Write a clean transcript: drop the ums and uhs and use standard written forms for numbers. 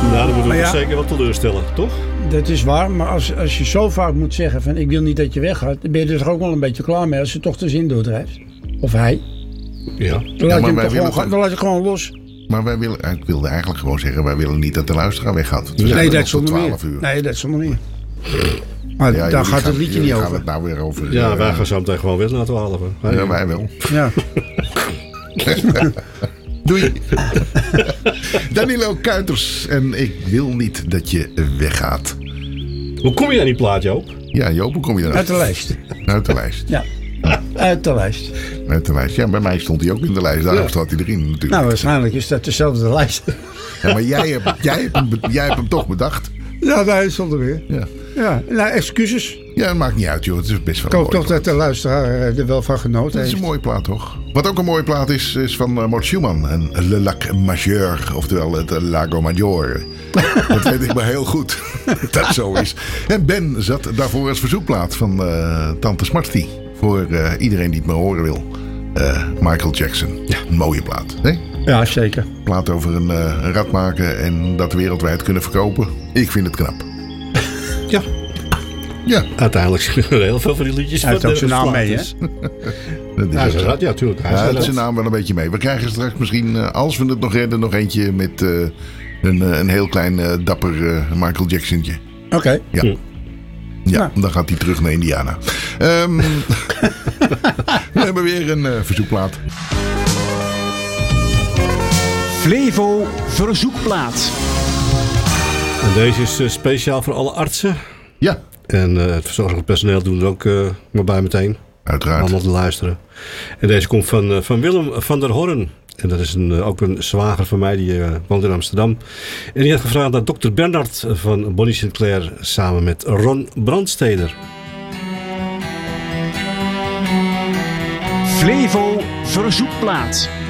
Nou, dan moeten we zeker wat teleurstellen, toch? Dat is waar, maar als je zo vaak moet zeggen van ik wil niet dat je weggaat, dan ben je er toch ook wel een beetje klaar mee als je toch de zin doordrijft. Of hij. Ja. Dan laat je het gewoon los. Maar ik wilde eigenlijk gewoon zeggen, wij willen niet dat de luisteraar weggaat. Nee, dat zonder meer. Nee, dat zonder meer. Maar daar gaat het liedje niet over. Gaan het nou weer over. Ja, wij gaan zo meteen gewoon weg naar 12. Ja, wij wel. Ja. Doei. Danilo Kuiters. En ik wil niet dat je weggaat. Hoe kom je aan die plaat, Joop? Ja, Joop, hoe kom je eruit? Uit de lijst. Uit de lijst. Ja, uit de lijst. Uit de lijst. Ja, bij mij stond hij ook in de lijst. Daarom staat hij erin natuurlijk. Nou, waarschijnlijk is dat dezelfde lijst. Ja, maar jij hebt hem toch bedacht. Ja, daar stond er weer. Ja, nou, excuses. Ja, dat maakt niet uit, joh. Het is best wel ik hoop toch dat de luisteraar er wel van genoten heeft. Het is een mooie plaat, toch? Wat ook een mooie plaat is van Mort Schumann. En Le Lac Majeur, oftewel het Lago Maggiore. Dat weet ik maar heel goed. Dat zo is. En Ben zat daarvoor als verzoekplaat van Tante Smarty. Voor iedereen die het maar horen wil. Michael Jackson. Ja, een mooie plaat. Nee? Ja, zeker. Plaat over een rad maken en dat wereldwijd kunnen verkopen. Ik vind het knap. Ja. Ja. Uiteindelijk zijn er heel veel van die liedjes. Hij heeft ook zijn naam mee, hè? Ja, natuurlijk. Hij heeft zijn naam wel een beetje mee. We krijgen straks misschien, als we het nog redden, nog eentje met een heel klein dapper Michael Jacksontje. Oké. Ja. Ja, dan gaat hij terug naar Indiana. We hebben weer een verzoekplaat. Flevo verzoekplaat. En deze is speciaal voor alle artsen. Ja. En het verzorgend personeel doen er ook maar bij meteen. Uiteraard. Allemaal te luisteren. En deze komt van Willem van der Horn. En dat is ook een zwager van mij, die woont in Amsterdam. En die had gevraagd naar Dr. Bernhard van Bonnie Sinclair samen met Ron Brandsteder. Flevo verzoekplaat.